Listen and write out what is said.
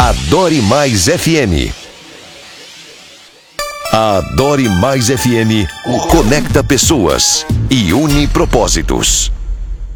Adore Mais FM. A Adore Mais FM conecta pessoas e une propósitos.